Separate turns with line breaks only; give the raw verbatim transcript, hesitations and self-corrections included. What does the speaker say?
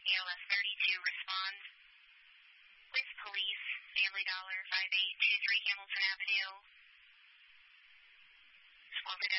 A L S thirty-two responds. With police, Family Dollar five eight two three Hamilton Avenue. Spoken